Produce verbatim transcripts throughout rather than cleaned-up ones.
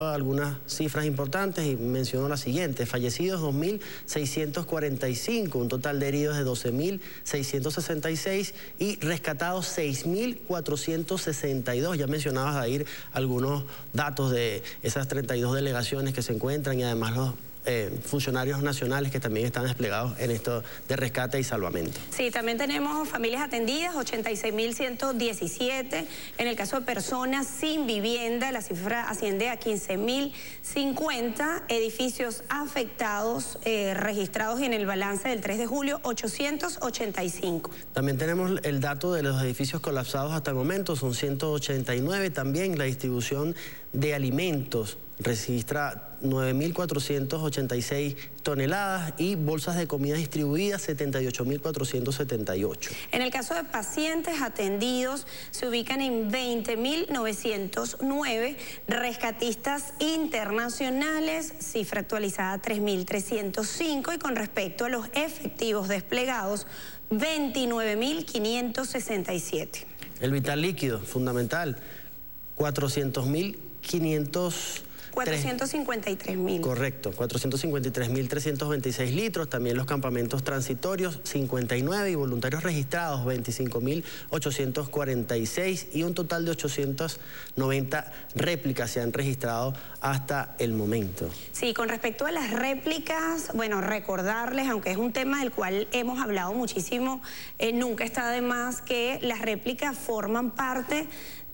algunas cifras importantes y menciono las siguientes: fallecidos dos mil seiscientos cuarenta y cinco, un total de heridos de doce mil seiscientos sesenta y seis y rescatados seis mil cuatrocientos sesenta y dos. Ya mencionabas, Jair, algunos datos de esas treinta y dos delegaciones que se encuentran y además los Eh, funcionarios nacionales que también están desplegados en esto de rescate y salvamento. Sí, también tenemos familias atendidas, ochenta y seis mil ciento diecisiete. En el caso de personas sin vivienda, la cifra asciende a quince mil cincuenta. Edificios afectados, eh, registrados en el balance del tres de julio, ochocientos ochenta y cinco. También tenemos el dato de los edificios colapsados hasta el momento, son ciento ochenta y nueve. También la distribución de alimentos registra nueve mil cuatrocientos ochenta y seis toneladas y bolsas de comida distribuidas setenta y ocho mil cuatrocientos setenta y ocho. En el caso de pacientes atendidos se ubican en veinte mil novecientos nueve, rescatistas internacionales, cifra actualizada tres mil trescientos cinco, y con respecto a los efectivos desplegados, veintinueve mil quinientos sesenta y siete. El vital líquido, fundamental, cuatrocientos mil quinientos... cuatrocientos cincuenta y tres mil. Correcto, cuatrocientos cincuenta y tres mil trescientos veintiséis litros. También los campamentos transitorios, cincuenta y nueve, y voluntarios registrados, veinticinco mil ochocientos cuarenta y seis, y un total de ochocientas noventa réplicas se han registrado hasta el momento. Sí, con respecto a las réplicas, bueno, recordarles, aunque es un tema del cual hemos hablado muchísimo, eh, nunca está de más que las réplicas forman parte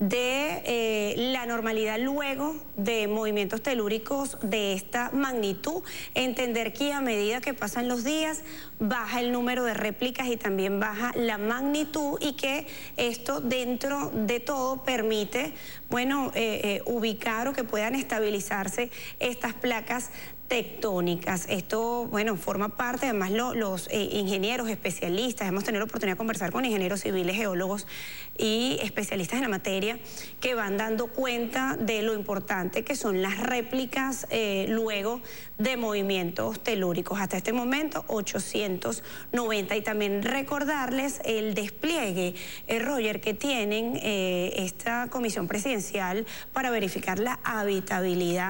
de eh, la normalidad luego de movimientos telúricos de esta magnitud. Entender que a medida que pasan los días baja el número de réplicas y también baja la magnitud, y que esto dentro de todo permite, bueno, eh, eh, ubicar o que puedan estabilizarse estas placas tectónicas. Esto, bueno, forma parte, además lo, los eh, ingenieros especialistas, hemos tenido la oportunidad de conversar con ingenieros civiles, geólogos y especialistas en la materia, que van dando cuenta de lo importante que son las réplicas eh, luego de movimientos telúricos. Hasta este momento, ochocientos noventa. Y también recordarles el despliegue, eh, Roger, que tienen eh, esta comisión presidencial para verificar la habitabilidad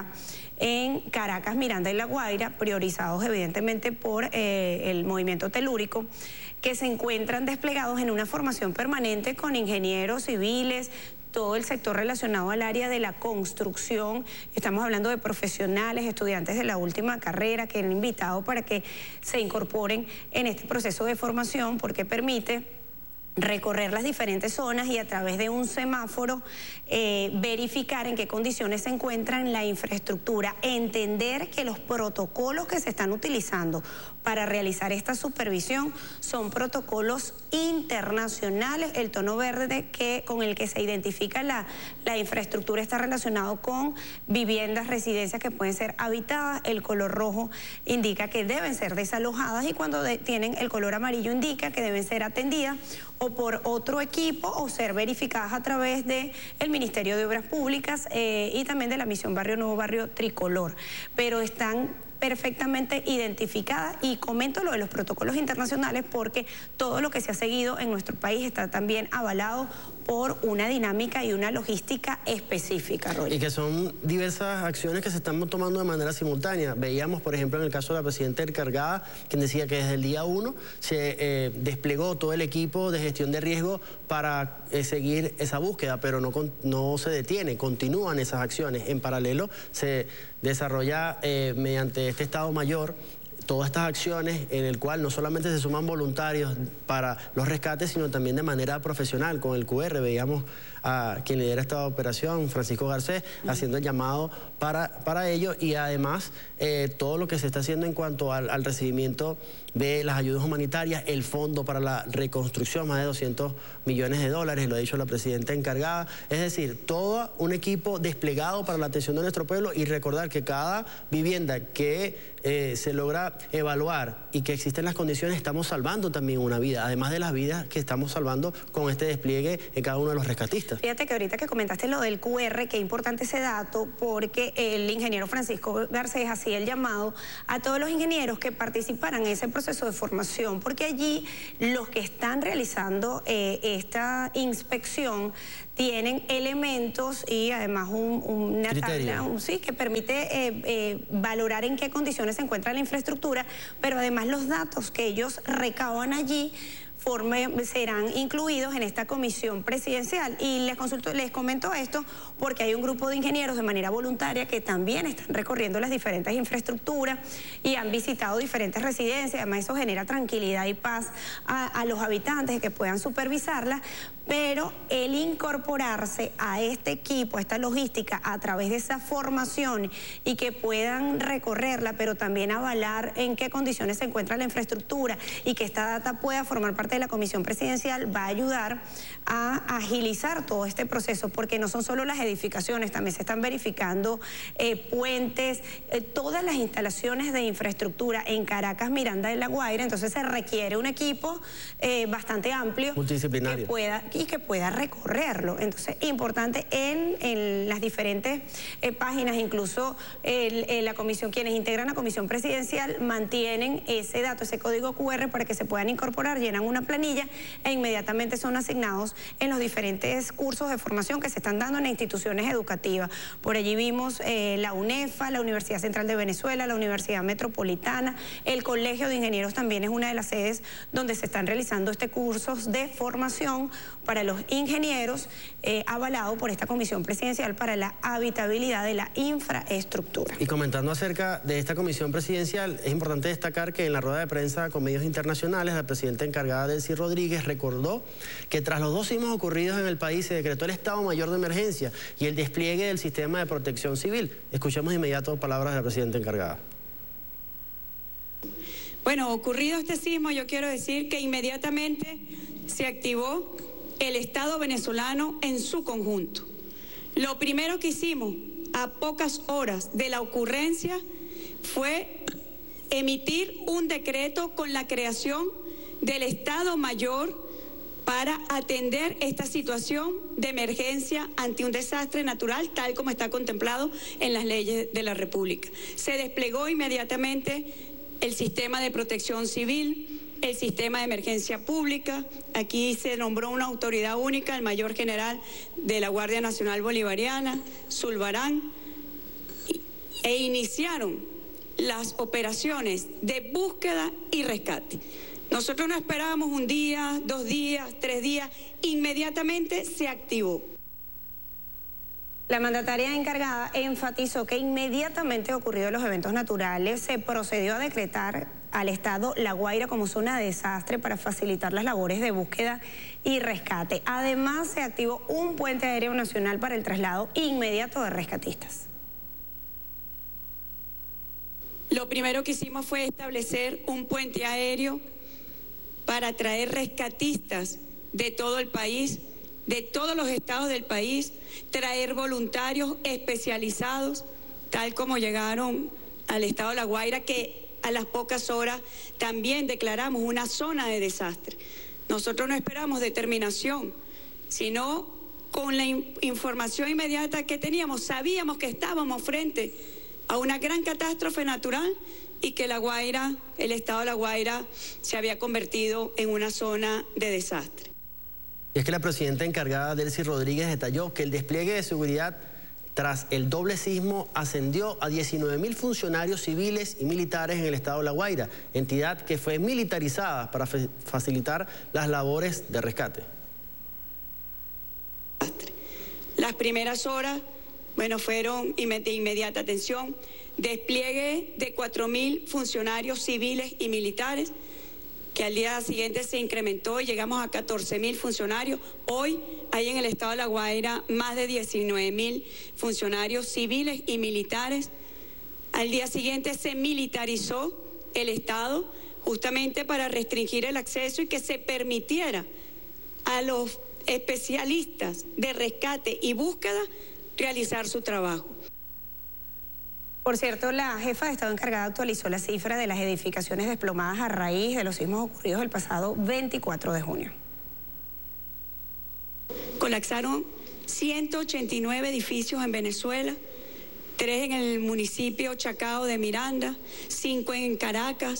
en Caracas, Miranda y La Guaira, priorizados evidentemente por eh, el movimiento telúrico, que se encuentran desplegados en una formación permanente con ingenieros civiles, todo el sector relacionado al área de la construcción. Estamos hablando de profesionales, estudiantes de la última carrera que han invitado para que se incorporen en este proceso de formación, porque permite recorrer las diferentes zonas y a través de un semáforo eh, verificar en qué condiciones se encuentra la infraestructura, entender que los protocolos que se están utilizando para realizar esta supervisión son protocolos internacionales. El tono verde que, con el que se identifica la, la infraestructura está relacionado con viviendas, residencias que pueden ser habitadas. El color rojo indica que deben ser desalojadas, y cuando de, tienen el color amarillo indica que deben ser atendidas o por otro equipo o ser verificadas a través del Ministerio de Obras Públicas eh, y también de la Misión Barrio Nuevo, Barrio Tricolor. Pero están perfectamente identificadas, y comento lo de los protocolos internacionales porque todo lo que se ha seguido en nuestro país está también avalado por una dinámica y una logística específica, Roy. Y que son diversas acciones que se están tomando de manera simultánea. Veíamos, por ejemplo, en el caso de la presidenta encargada, quien decía que desde el día uno se eh, desplegó todo el equipo de gestión de riesgo para eh, seguir esa búsqueda, pero no, no se detiene, continúan esas acciones. En paralelo se desarrolla eh, mediante este Estado Mayor todas estas acciones, en el cual no solamente se suman voluntarios para los rescates, sino también de manera profesional. Con el Q R veíamos a quien lidera esta operación, Francisco Garcés, uh-huh. haciendo el llamado para, para ello, y además eh, todo lo que se está haciendo en cuanto al, al recibimiento de las ayudas humanitarias, el fondo para la reconstrucción, más de doscientos millones de dólares, lo ha dicho la presidenta encargada. Es decir, todo un equipo desplegado para la atención de nuestro pueblo, y recordar que cada vivienda que eh, se logra evaluar y que existen las condiciones, estamos salvando también una vida, además de las vidas que estamos salvando con este despliegue en cada uno de los rescatistas. rescatistas. Fíjate que ahorita que comentaste lo del Q R, qué importante ese dato, porque el ingeniero Francisco Garcés hacía el llamado a todos los ingenieros que participaran en ese proceso de formación, porque allí los que están realizando eh, esta inspección tienen elementos y además un, una Criterio. tabla un, sí, que permite eh, eh, valorar en qué condiciones se encuentra la infraestructura, pero además los datos que ellos recaban allí Forme, serán incluidos en esta comisión presidencial. Y les, consulto, les comento esto porque hay un grupo de ingenieros de manera voluntaria que también están recorriendo las diferentes infraestructuras y han visitado diferentes residencias. Además, eso genera tranquilidad y paz a, a los habitantes de que puedan supervisarlas, pero el incorporarse a este equipo, a esta logística, a través de esa formación y que puedan recorrerla, pero también avalar en qué condiciones se encuentra la infraestructura y que esta data pueda formar parte de la comisión presidencial, va a ayudar a agilizar todo este proceso, porque no son solo las edificaciones, también se están verificando eh, puentes, eh, todas las instalaciones de infraestructura en Caracas, Miranda de La Guaira. Entonces se requiere un equipo eh, bastante amplio, multidisciplinario, que pueda y que pueda recorrerlo. Entonces, importante en, en las diferentes eh, páginas, incluso el, el, la comisión, quienes integran la comisión presidencial mantienen ese dato, ese código Q R para que se puedan incorporar, llenan una planilla e inmediatamente son asignados en los diferentes cursos de formación que se están dando en instituciones educativas. Por allí vimos eh, la UNEFA, la Universidad Central de Venezuela, la Universidad Metropolitana, el Colegio de Ingenieros también es una de las sedes donde se están realizando este cursos de formación para los ingenieros, eh, avalado por esta comisión presidencial para la habitabilidad de la infraestructura. Y comentando acerca de esta comisión presidencial, es importante destacar que en la rueda de prensa con medios internacionales, la presidenta encargada, Delcy Rodríguez, recordó que tras los dos sismos ocurridos en el país se decretó el Estado Mayor de Emergencia y el despliegue del sistema de protección civil. Escuchemos de inmediato palabras de la presidenta encargada. Bueno, ocurrido este sismo, yo quiero decir que inmediatamente se activó el Estado venezolano en su conjunto. Lo primero que hicimos a pocas horas de la ocurrencia fue emitir un decreto con la creación del Estado Mayor para atender esta situación de emergencia ante un desastre natural, tal como está contemplado en las leyes de la República. Se desplegó inmediatamente el sistema de protección civil, el sistema de emergencia pública. Aquí se nombró una autoridad única, el mayor general de la Guardia Nacional Bolivariana, Zulbarán, e iniciaron las operaciones de búsqueda y rescate. Nosotros no esperábamos un día, dos días, tres días, inmediatamente se activó. La mandataria encargada enfatizó que inmediatamente ocurridos los eventos naturales se procedió a decretar al estado La Guaira como zona de desastre para facilitar las labores de búsqueda y rescate. Además, se activó un puente aéreo nacional para el traslado inmediato de rescatistas. Lo primero que hicimos fue establecer un puente aéreo para traer rescatistas de todo el país, de todos los estados del país, traer voluntarios especializados, tal como llegaron al estado de La Guaira, que a las pocas horas también declaramos una zona de desastre. Nosotros no esperamos determinación, sino con la in- información inmediata que teníamos, sabíamos que estábamos frente a una gran catástrofe natural y que La Guaira, el estado de La Guaira, se había convertido en una zona de desastre. Y es que la presidenta encargada, Delcy Rodríguez, detalló que el despliegue de seguridad tras el doble sismo ascendió a diecinueve mil funcionarios civiles y militares en el estado de La Guaira, entidad que fue militarizada para facilitar las labores de rescate. Las primeras horas, bueno, fueron de inmediata atención, despliegue de cuatro mil funcionarios civiles y militares, que al día siguiente se incrementó y llegamos a catorce mil funcionarios. Hoy hay en el estado de La Guaira más de diecinueve mil funcionarios civiles y militares. Al día siguiente se militarizó el estado justamente para restringir el acceso y que se permitiera a los especialistas de rescate y búsqueda realizar su trabajo. Por cierto, la jefa de Estado encargada actualizó la cifra de las edificaciones desplomadas a raíz de los sismos ocurridos el pasado veinticuatro de junio. Colapsaron ciento ochenta y nueve edificios en Venezuela, tres en el municipio Chacao de Miranda, cinco en Caracas,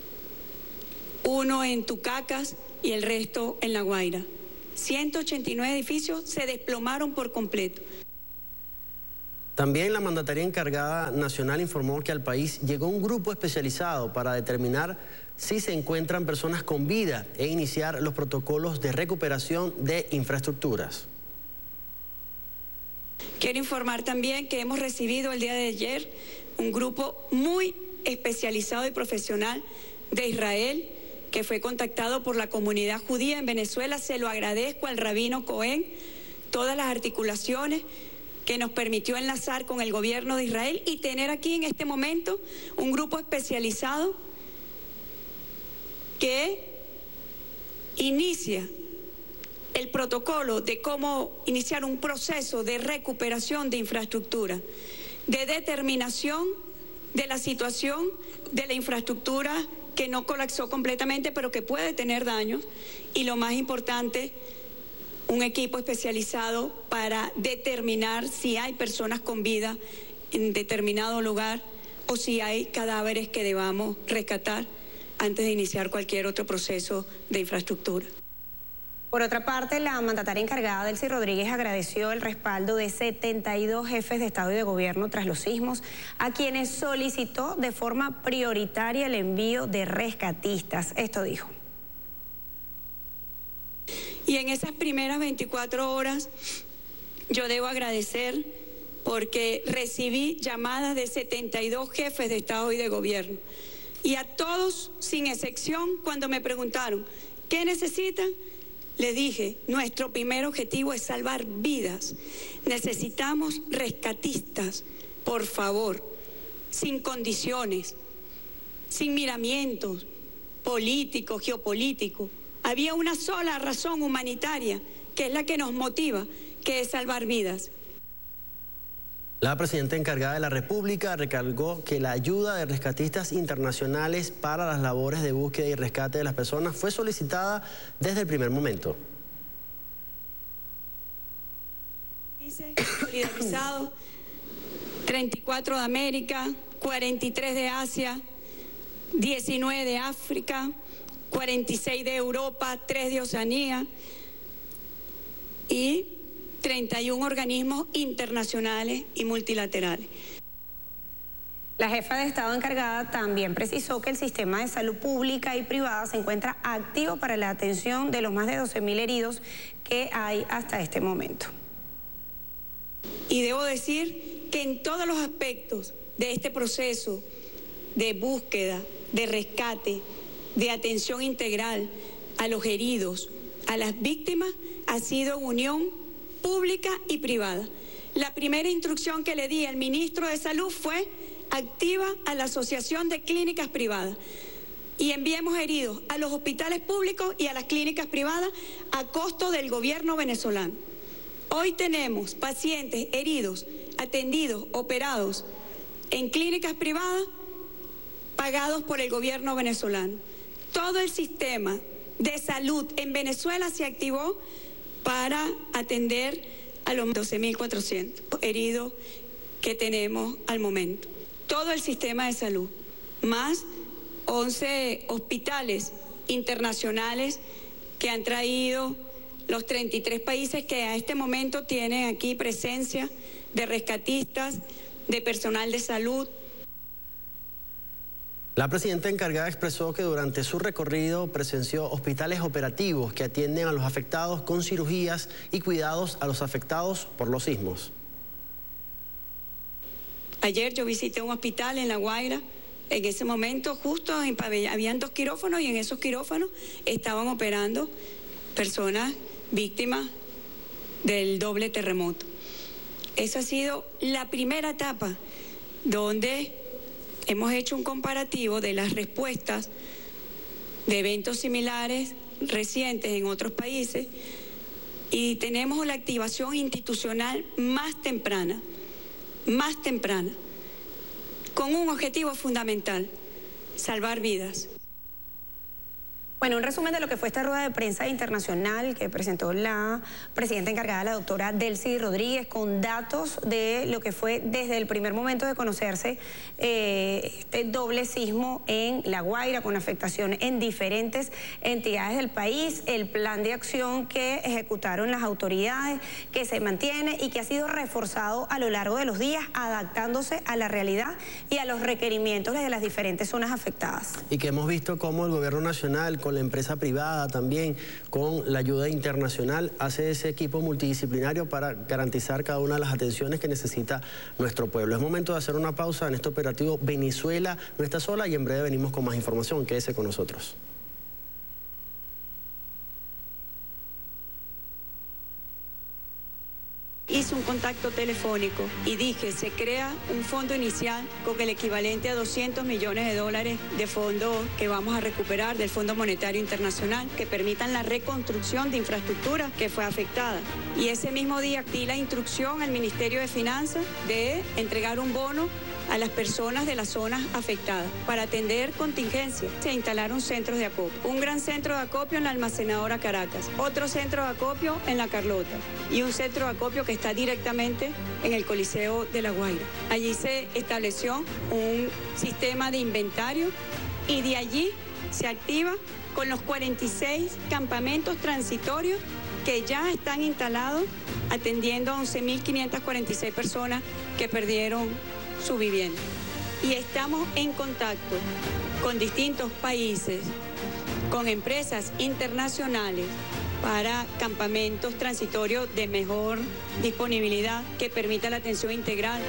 uno en Tucacas y el resto en La Guaira. ciento ochenta y nueve edificios se desplomaron por completo. También la mandataria encargada nacional informó que al país llegó un grupo especializado para determinar si se encuentran personas con vida e iniciar los protocolos de recuperación de infraestructuras. Quiero informar también que hemos recibido el día de ayer un grupo muy especializado y profesional de Israel que fue contactado por la comunidad judía en Venezuela. Se lo agradezco al rabino Cohen, todas las articulaciones que nos permitió enlazar con el gobierno de Israel y tener aquí en este momento un grupo especializado que inicia el protocolo de cómo iniciar un proceso de recuperación de infraestructura, de determinación de la situación de la infraestructura que no colapsó completamente, pero que puede tener daños, y lo más importante, un equipo especializado para determinar si hay personas con vida en determinado lugar o si hay cadáveres que debamos rescatar antes de iniciar cualquier otro proceso de infraestructura. Por otra parte, la mandataria encargada, Delcy Rodríguez, agradeció el respaldo de setenta y dos jefes de Estado y de Gobierno tras los sismos, a quienes solicitó de forma prioritaria el envío de rescatistas. Esto dijo. Y en esas primeras veinticuatro horas yo debo agradecer porque recibí llamadas de setenta y dos jefes de Estado y de Gobierno. Y a todos, sin excepción, cuando me preguntaron, ¿qué necesitan? Les dije, nuestro primer objetivo es salvar vidas. Necesitamos rescatistas, por favor, sin condiciones, sin miramientos políticos, geopolíticos. Había una sola razón humanitaria, que es la que nos motiva, que es salvar vidas. La presidenta encargada de la República recalcó que la ayuda de rescatistas internacionales para las labores de búsqueda y rescate de las personas fue solicitada desde el primer momento. Solidarizado, treinta y cuatro de América, cuarenta y tres de Asia, diecinueve de África, cuarenta y seis de Europa, tres de Oceanía y treinta y uno organismos internacionales y multilaterales. La jefa de Estado encargada también precisó que el sistema de salud pública y privada se encuentra activo para la atención de los más de doce mil heridos que hay hasta este momento. Y debo decir que en todos los aspectos de este proceso de búsqueda, de rescate, de atención integral a los heridos, a las víctimas, ha sido unión pública y privada. La primera instrucción que le di al ministro de Salud fue activa a la Asociación de Clínicas Privadas y enviemos heridos a los hospitales públicos y a las clínicas privadas a costo del gobierno venezolano. Hoy tenemos pacientes heridos, atendidos, operados en clínicas privadas pagados por el gobierno venezolano. Todo el sistema de salud en Venezuela se activó para atender a los doce mil cuatrocientos heridos que tenemos al momento. Todo el sistema de salud, más once hospitales internacionales que han traído los treinta y tres países que a este momento tienen aquí presencia de rescatistas, de personal de salud. La presidenta encargada expresó que durante su recorrido presenció hospitales operativos que atienden a los afectados con cirugías y cuidados a los afectados por los sismos. Ayer yo visité un hospital en La Guaira. En ese momento justo en pabellón, habían dos quirófanos y en esos quirófanos estaban operando personas víctimas del doble terremoto. Esa ha sido la primera etapa donde hemos hecho un comparativo de las respuestas de eventos similares recientes en otros países y tenemos la activación institucional más temprana, más temprana, con un objetivo fundamental: salvar vidas. Bueno, un resumen de lo que fue esta rueda de prensa internacional que presentó la presidenta encargada, la doctora Delcy Rodríguez, con datos de lo que fue desde el primer momento de conocerse eh, este doble sismo en La Guaira, con afectación en diferentes entidades del país, el plan de acción que ejecutaron las autoridades, que se mantiene y que ha sido reforzado a lo largo de los días, adaptándose a la realidad y a los requerimientos desde las diferentes zonas afectadas. Y que hemos visto cómo el gobierno nacional, con la empresa privada también, con la ayuda internacional, hace ese equipo multidisciplinario para garantizar cada una de las atenciones que necesita nuestro pueblo. Es momento de hacer una pausa en este operativo. Venezuela no está sola y en breve venimos con más información. Quédese con nosotros. Hice un contacto telefónico y dije, se crea un fondo inicial con el equivalente a doscientos millones de dólares de fondo que vamos a recuperar del Fondo Monetario Internacional, que permitan la reconstrucción de infraestructura que fue afectada. Y ese mismo día di la instrucción al Ministerio de Finanzas de entregar un bono a las personas de las zonas afectadas para atender contingencias. Se instalaron centros de acopio. Un gran centro de acopio en la almacenadora Caracas, otro centro de acopio en La Carlota y un centro de acopio que está directamente en el Coliseo de La Guaira. Allí se estableció un sistema de inventario y de allí se activa con los cuarenta y seis campamentos transitorios que ya están instalados atendiendo a once mil quinientas cuarenta y seis personas que perdieron su vivienda. Y estamos en contacto con distintos países, con empresas internacionales para campamentos transitorios de mejor disponibilidad que permita la atención integral.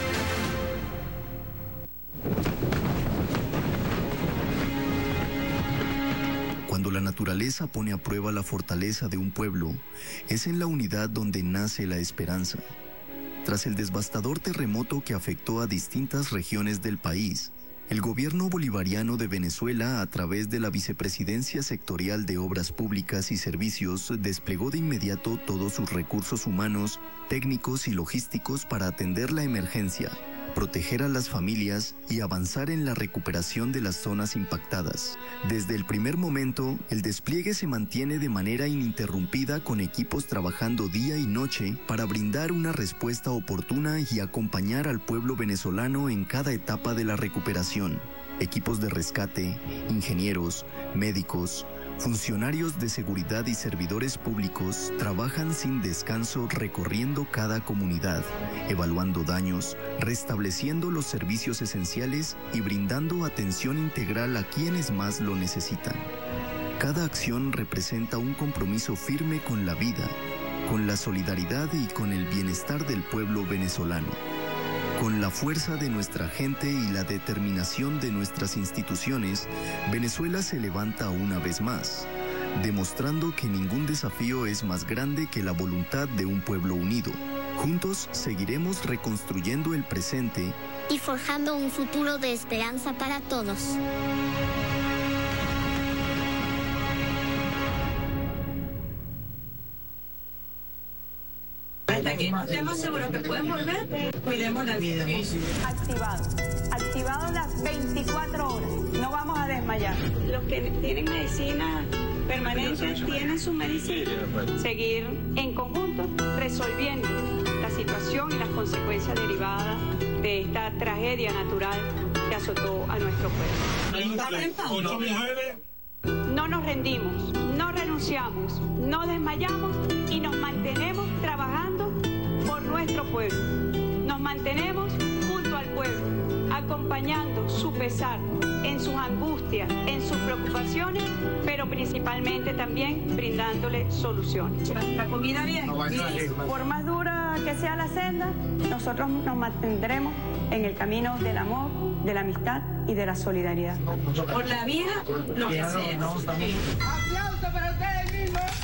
Cuando la naturaleza pone a prueba la fortaleza de un pueblo, es en la unidad donde nace la esperanza. Tras el devastador terremoto que afectó a distintas regiones del país, el gobierno bolivariano de Venezuela, a través de la Vicepresidencia Sectorial de Obras Públicas y Servicios, desplegó de inmediato todos sus recursos humanos, técnicos y logísticos para atender la emergencia, proteger a las familias y avanzar en la recuperación de las zonas impactadas. Desde el primer momento, el despliegue se mantiene de manera ininterrumpida con equipos trabajando día y noche para brindar una respuesta oportuna y acompañar al pueblo venezolano en cada etapa de la recuperación. Equipos de rescate, ingenieros, médicos, funcionarios de seguridad y servidores públicos trabajan sin descanso recorriendo cada comunidad, evaluando daños, restableciendo los servicios esenciales y brindando atención integral a quienes más lo necesitan. Cada acción representa un compromiso firme con la vida, con la solidaridad y con el bienestar del pueblo venezolano. Con la fuerza de nuestra gente y la determinación de nuestras instituciones, Venezuela se levanta una vez más, demostrando que ningún desafío es más grande que la voluntad de un pueblo unido. Juntos seguiremos reconstruyendo el presente y forjando un futuro de esperanza para todos. Hasta que estemos seguros que pueden volver, cuidemos la vida. Activado, activado las veinticuatro horas, no vamos a desmayar. Los que tienen medicina permanente tienen su medicina. Seguir en conjunto resolviendo la situación y las consecuencias derivadas de esta tragedia natural que azotó a nuestro pueblo. No nos rendimos, no renunciamos, no desmayamos y nos mantenemos trabajando por nuestro pueblo. Nos mantenemos junto al pueblo, acompañando su pesar en sus angustias, en sus preocupaciones, pero principalmente también brindándole soluciones. La comida bien, por más dura que sea la senda, nosotros nos mantendremos en el camino del amor, de la amistad y de la solidaridad. Por la vida, lo que sea. ¡Aplauso para ustedes mismos!